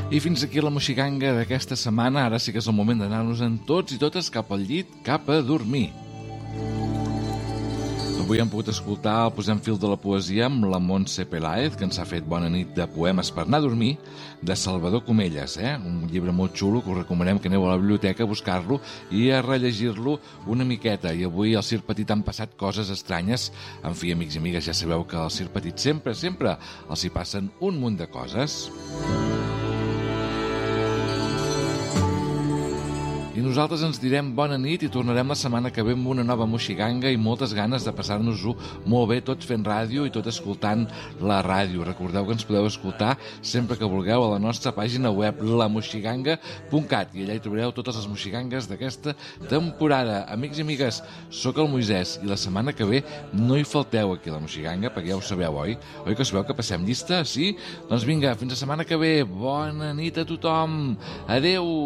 I fins aquí la moixiganga d'aquesta setmana. Ara sí que és el moment d'anar-nos-en tots i totes cap al llit, cap a dormir. Avui hem pogut escoltar el Posem fil de la poesia amb la Montse Peláez, que ens ha fet bona nit de poemes per anar a dormir, de Salvador Comelles, un llibre molt xulo que us recomanem que aneu a la biblioteca a buscar-lo i a rellegir-lo una miqueta. I avui al Circ Petit han passat coses estranyes. En fi, amics i amigues, ja sabeu que al Circ Petit sempre els hi passen un munt de coses. I nosaltres ens direm bona nit i tornarem la setmana que ve amb una nova moixiganga i moltes ganes de passar-nos-ho molt bé, tot fent ràdio i tot escoltant la ràdio. Recordeu que ens podeu escoltar sempre que vulgueu a la nostra pàgina web, lamoixiganga.cat, i allà hi trobareu totes les moixigangues d'aquesta temporada. Amics i amigues, sóc el Moisès i la setmana que ve no hi falteu aquí a la moixiganga, perquè ja ho sabeu, oi? Oi que sabeu que passem llista? Sí? Doncs vinga, fins la setmana que ve. Bona nit a tothom. Adeu!